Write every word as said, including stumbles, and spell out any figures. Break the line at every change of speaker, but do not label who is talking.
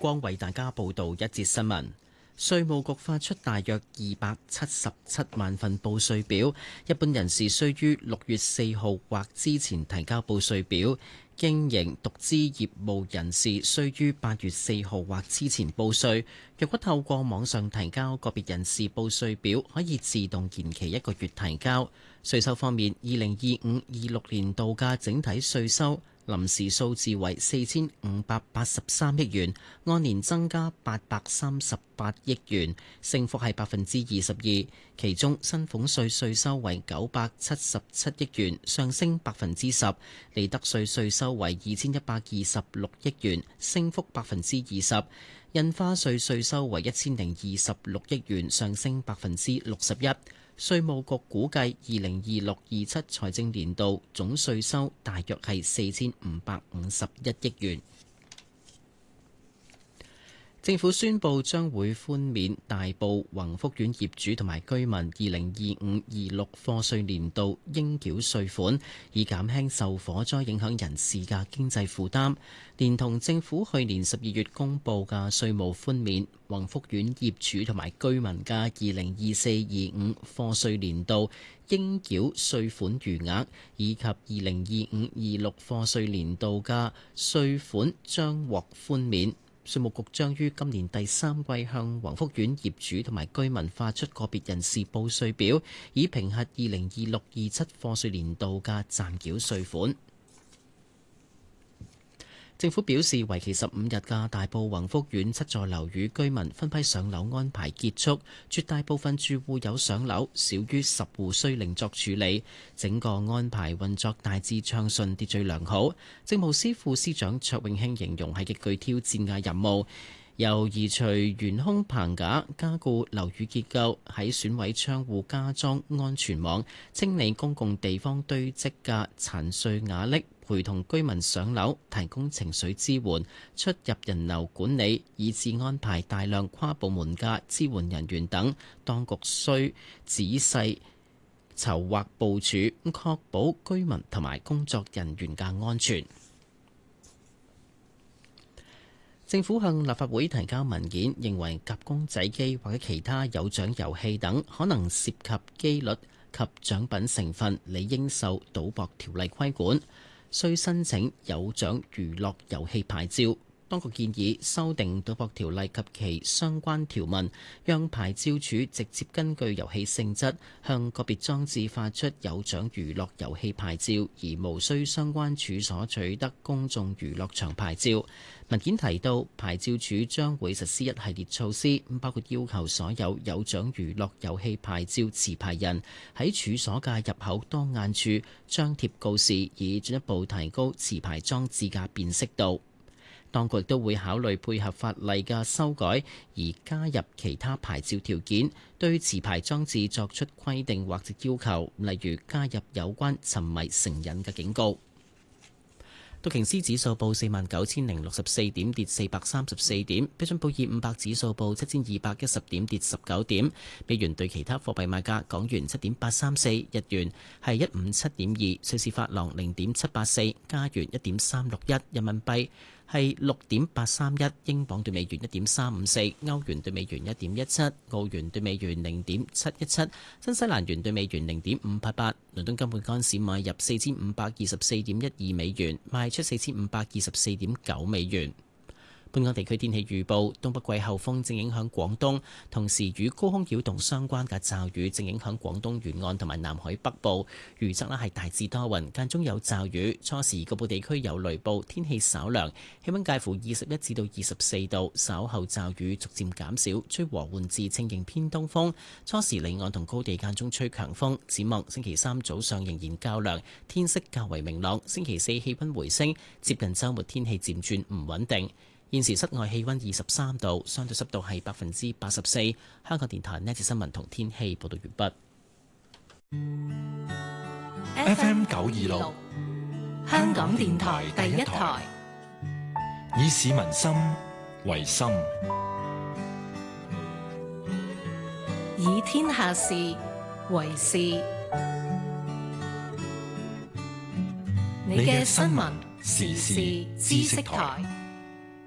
光為大家報道一節新聞。稅務局發出大約二百七十七萬份報稅表，一般人士需於六月四號或之前提交報稅表，經營獨資業務人士需於八月四號或之前報稅。若果透過網上提交個別人士報稅表，可以自動延期一個月提交。稅收方面，二零二五二六年度嘅整體稅收臨時數字為四千五百八十三億元，按年增加八百三十八億元，升幅係百分之二十二。其中薪俸稅稅收為九百七十七億元，上升百分之十；利得稅稅收為二千一百二十六億元，升幅百分之二十；印花稅稅收為一千零二十六億元，上升百分之六十一。稅務局估計，二零二六二七財政年度總稅收大約係四千五百五十一億元。政府宣布將會寬免大埔宏福苑業主同埋居民二零二五二六課稅年度應繳稅款，以減輕受火災影響人士嘅經濟負擔。連同政府去年十二月公布嘅稅務寬免，宏福苑業主同埋居民嘅二零二四二五課稅年度應繳稅款餘額，以及二零二五二六課稅年度嘅稅款將獲寬免。稅務局將於今年第三季向宏福苑業主同埋居民發出個別人士報稅表，以評核二零二六二七課稅年度嘅暫繳稅款。政府表示，為期十五日嘅大埔宏福苑七座樓宇居民分批上樓安排結束，絕大部分住戶有上樓，少於十戶需另作處理。整個安排運作大致暢順，秩序良好。政務司副司長卓永興形容係極具挑戰嘅任務，由移除懸空棚架、加固樓宇結構、喺損毀窗戶加裝安全網、清理公共地方堆積嘅殘碎瓦礫，陪同居民上樓，提供情緒支援、出入人流管理，以至安排大量跨部門嘅支援人員等，當局需仔細籌劃部署，確保居民同埋工作人員嘅安全。政府向立法會提交文件，認為夾公仔機或者其他有獎遊戲等可能涉及機率及獎品成分，理應受賭博條例規管，需申請有獎娛樂遊戲牌照。當局建議修訂賭博條例及其相關條文，讓牌照處直接根據遊戲性質向個別裝置發出有獎娛樂遊戲牌照，而無需相關處所取得公眾娛樂場牌照。文件提到，牌照處將會實施一系列措施，包括要求所有有獎娛樂遊戲牌照持牌人喺處所嘅入口當眼處張貼告示，以進一步提高持牌裝置嘅辨識度。當局亦都會考慮配合法例嘅修改，而加入其他牌照條件，對持牌裝置作出規定或者要求，例如加入有關沉迷成癮嘅警告。道瓊斯指數報四萬九千零六十四點，跌四百三十四點；標準普爾五百指數報七千二百一十點，跌十九點。美元對其他貨幣賣價：港元七點八三四，日元係一五七點二，瑞士法郎零點七八四，加元一點三六一，人民幣係六點八三一，英鎊對美元一點三五四，歐元對美元一點一七，澳元對美元零點七一七，新西蘭元對美元零點五八八。倫敦金每盎司買入四千五百二十四點一二美元，賣出四千五百二十四點九美元。本港地區天氣預報：東北季候風正影響廣東，同時與高空擾動相關嘅驟雨正影響廣東沿岸同埋南海北部。預測呢係大致多雲，間中有驟雨，初時局部地區有雷暴，天氣稍涼，氣溫介乎二十一至到二十四度。稍後驟雨逐漸減少，吹和緩至清勁偏東風。初時離岸同高地間中吹強風。展望星期三早上仍然較涼，天色較為明朗。星期四氣溫回升，接近週末天氣漸轉唔穩定。現時室外氣溫二十三度，相對濕度係百分之八十四。香港電台呢節新聞同天氣報道完
畢。F M 九二六，香港電台第一台，以市民心為心，
以天下事為事。你嘅新聞時事知識台。